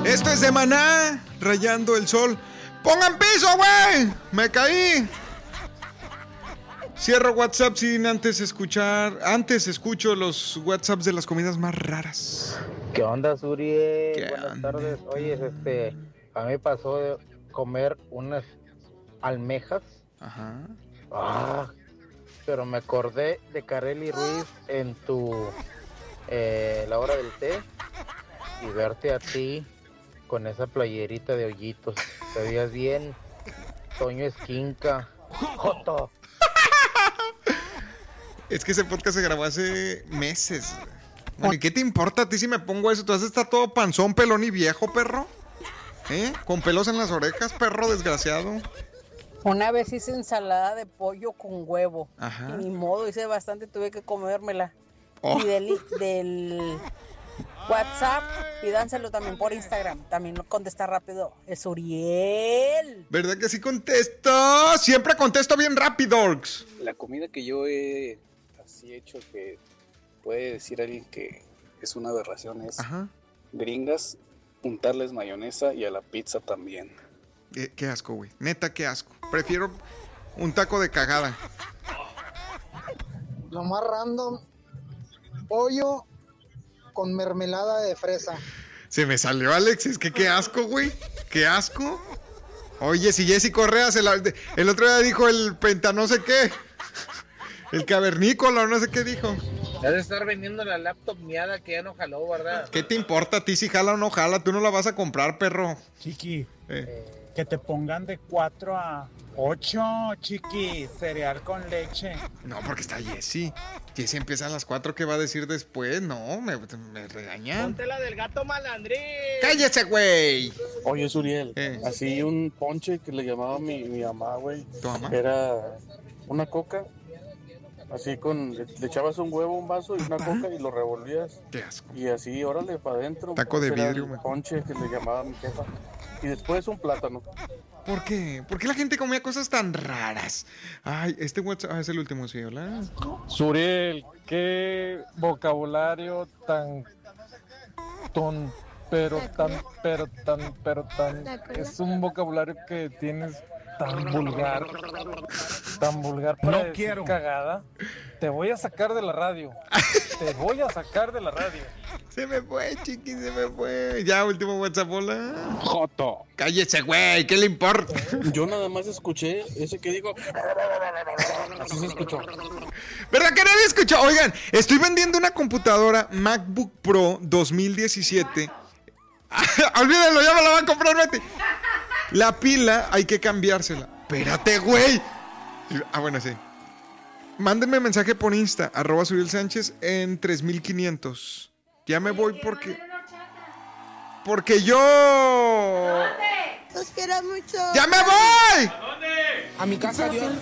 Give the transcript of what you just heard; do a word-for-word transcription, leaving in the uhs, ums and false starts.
Esto es de Maná, Rayando el Sol. ¡Pongan piso, güey! ¡Me caí! Cierro WhatsApp sin antes escuchar. Antes escucho los WhatsApps de las comidas más raras. ¿Qué onda, Suriel? ¿Qué Buenas onda? tardes. Oye, este, a mí me pasó de comer unas almejas. Ajá. Ah, pero me acordé de Kareli Ruiz en tu eh, La Hora del Té y verte a ti con esa playerita de hoyitos. Te veías bien, Toño Esquinca. Joto. Es que ese podcast se grabó hace meses. Bueno, ¿y qué te importa a ti si me pongo eso? Tú vas a estar todo panzón, pelón y viejo, perro. ¿Eh? Con pelos en las orejas, perro desgraciado. Una vez hice ensalada de pollo con huevo. Ajá. Y ni modo, hice bastante, tuve que comérmela. Oh. Y del, del WhatsApp, pídanselo también por Instagram. También lo contesta rápido. Es Uriel. ¿Verdad que sí contesto? Siempre contesto bien rápido, Orks. La comida que yo he así hecho que puede decir alguien que es una aberración es Ajá. gringas, untarles mayonesa y a la pizza también. Qué, qué asco, güey. Neta, qué asco. Prefiero un taco de cagada. Lo más random, pollo con mermelada de fresa. Se me salió, Alexis. Que qué asco, güey. Qué asco. Oye, si Jessy Correa se la... El otro día dijo el penta no sé qué. El cavernícola, no sé qué dijo. Has de estar vendiendo la laptop miada que ya no jaló, ¿verdad? ¿Qué te importa a ti si jala o no jala? Tú no la vas a comprar, perro. Chiqui, Eh. que te pongan de cuatro a ocho, chiqui, cereal con leche. No, porque está Jessy. Jessy empieza a las cuatro, ¿qué va a decir después? No, me, me regañan. Ponte la del gato malandrín. ¡Cállese, güey! Oye, Suriel, Eh. así un ponche que le llamaba mi, mi mamá, güey. ¿Tu mamá? Era una coca, así con, le, le echabas un huevo, un vaso y una ¿Papá? coca y lo revolvías. Qué asco. Y así, órale, para adentro. Taco de Era vidrio, el güey. ponche que le llamaba mi jefa. Y después un plátano. ¿Por qué? ¿Por qué la gente comía cosas tan raras? Ay, este WhatsApp ah, es el último, sí, hola. Suriel, qué vocabulario tan ton, pero tan, pero tan, pero tan, es un vocabulario que tienes tan vulgar, tan vulgar para No decir quiero. cagada. Te voy a sacar de la radio. Te voy a sacar de la radio. Se me fue, chiqui, se me fue. Ya, último WhatsApp, hola. Joto. Cállese, güey, ¿qué le importa? Yo nada más escuché ese que dijo. Así se escuchó. ¿Verdad que nadie escuchó? Oigan, estoy vendiendo una computadora MacBook Pro dos mil diecisiete. Olvídenlo, ya me la van a comprar, vete. La pila hay que cambiársela. Espérate, güey. Ah, bueno, sí. Mándenme mensaje por Insta, arroba Suriel Sánchez en tres mil quinientos. Ya me voy porque... Porque yo... Los quiero mucho. ¡Ya me voy! A mi casa, Dios.